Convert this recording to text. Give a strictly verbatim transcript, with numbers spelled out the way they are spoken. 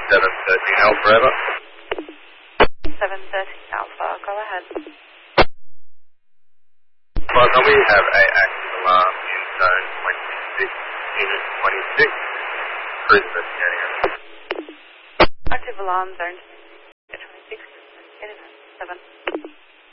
seven thirteen Alpha Ever. seven thirteen Alpha, go ahead. Right, we have a active alarm in zone twenty-six, unit twenty-six. Cruise investigating it. Active alarm, zone